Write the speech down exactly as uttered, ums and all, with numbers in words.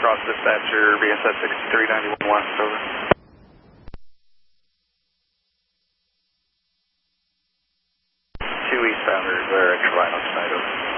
cross dispatcher, B S S sixty-three ninety-one west, over. Two eastbounders, they're extra line on tonight, over.